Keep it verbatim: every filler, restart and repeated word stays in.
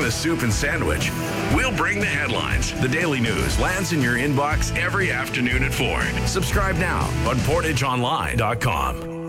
the soup and sandwich. We'll bring the headlines. The daily news lands in your inbox every afternoon at four. Subscribe now on portage online dot com.